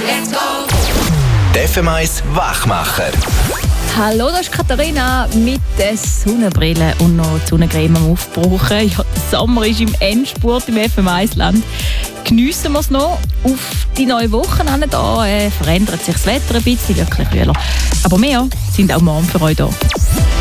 Let's go! Der FM1 Wachmacher. Hallo, das ist Katharina mit der Sonnenbrille und noch die Sonnencreme am Aufbrauchen. Ja, der Sommer ist im Endspurt im FM1-Land. Geniessen wir es noch. Auf die neue Woche da verändert sich das Wetter ein bisschen, wirklich kühler. Aber wir sind auch morgen für euch da.